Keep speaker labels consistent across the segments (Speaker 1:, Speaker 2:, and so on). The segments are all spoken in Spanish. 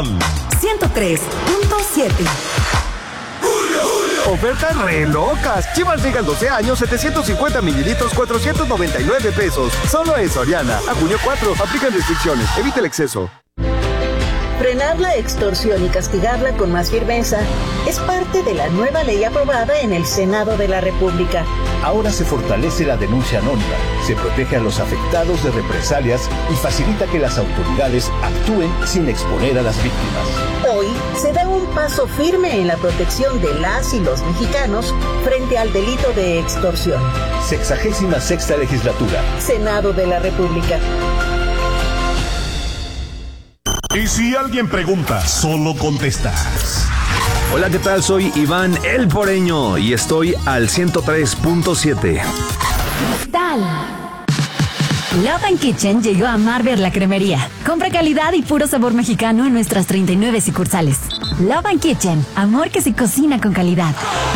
Speaker 1: 103.7.
Speaker 2: Ofertas re locas. Chivas Regal 12 años, 750 mililitros, 499 pesos. Solo en Soriana. A junio 4. Aplican restricciones. Evita el exceso.
Speaker 3: Frenar la extorsión y castigarla con más firmeza es parte de la nueva ley aprobada en el Senado de la República.
Speaker 4: Ahora se fortalece la denuncia anónima, se protege a los afectados de represalias y facilita que las autoridades actúen sin exponer a las víctimas.
Speaker 3: Hoy se da un paso firme en la protección de las y los mexicanos frente al delito de extorsión.
Speaker 4: 66ª legislatura.
Speaker 3: Senado de la República.
Speaker 5: Y si alguien pregunta, solo contestas.
Speaker 6: Hola, ¿qué tal? Soy Iván El Poreño y estoy al 103.7.
Speaker 1: Cristal. Love and Kitchen llegó a Marver la cremería. Compra calidad y puro sabor mexicano en nuestras 39 sucursales. Love and Kitchen, amor que se cocina con calidad.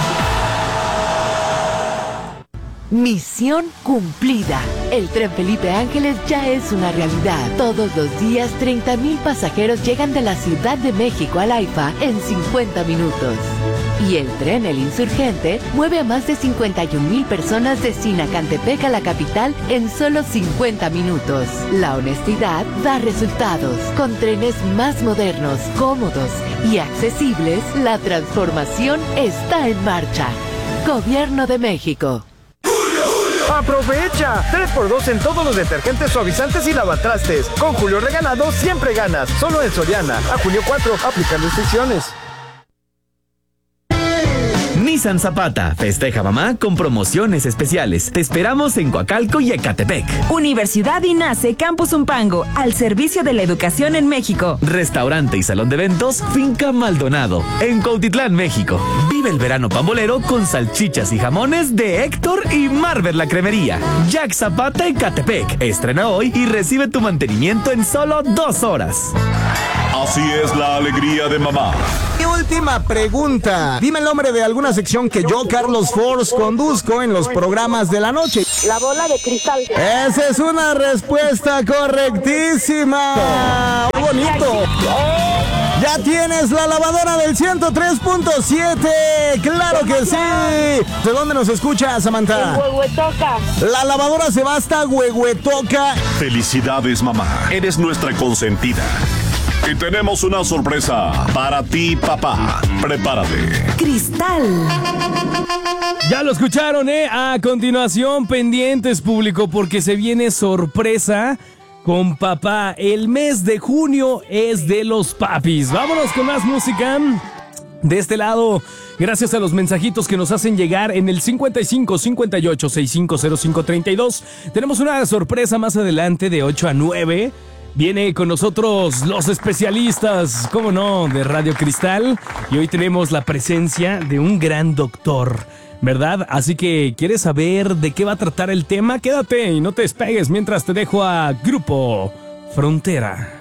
Speaker 7: Misión cumplida. El tren Felipe Ángeles ya es una realidad. Todos los días 30,000 pasajeros llegan de la Ciudad de México al AIFA en 50 minutos. Y el tren El Insurgente mueve a más de 51,000 personas de Sinacantepec a la capital en solo 50 minutos. La honestidad da resultados. Con trenes más modernos, cómodos y accesibles, la transformación está en marcha. Gobierno de México.
Speaker 2: ¡Aprovecha! 3x2 en todos los detergentes, suavizantes y lavatrastes. Con Julio Regalado siempre ganas. Solo en Soriana. A junio 4. Aplican restricciones.
Speaker 8: Nissan Zapata festeja mamá con promociones especiales. Te esperamos en Coacalco y Ecatepec.
Speaker 1: Universidad INACE Campus Umpango, al servicio de la educación en México.
Speaker 8: Restaurante y salón de eventos Finca Maldonado, en Cuautitlán, México. Vive el verano pambolero con salchichas y jamones de Héctor y Marver la cremería. Jack Zapata Ecatepec. Estrena hoy y recibe tu mantenimiento en solo 2 horas.
Speaker 5: Así es la alegría de mamá.
Speaker 9: Y última pregunta. Dime el nombre de alguna sección que yo, Carlos Force, conduzco en los programas de la noche.
Speaker 10: La bola de cristal.
Speaker 9: Esa es una respuesta correctísima. ¡Muy bonito! Ya tienes la lavadora del 103.7. ¡Claro que sí! ¿De dónde nos escuchas, Samantha?
Speaker 10: En Huehuetoca.
Speaker 9: La lavadora se va hasta Huehuetoca.
Speaker 5: Felicidades, mamá. Eres nuestra consentida. Y tenemos una sorpresa para ti, papá. Prepárate.
Speaker 1: Cristal.
Speaker 11: Ya lo escucharon, A continuación, pendientes, público, porque se viene sorpresa con papá. El mes de junio es de los papis. Vámonos con más música. De este lado, gracias a los mensajitos que nos hacen llegar en el 55 58 65 05 32. Tenemos una sorpresa más adelante de 8 a 9. Viene con nosotros los especialistas, cómo no, de Radio Cristal. Y hoy tenemos la presencia de un gran doctor, ¿verdad? Así que, ¿quieres saber de qué va a tratar el tema? Quédate y no te despegues mientras te dejo a Grupo Frontera.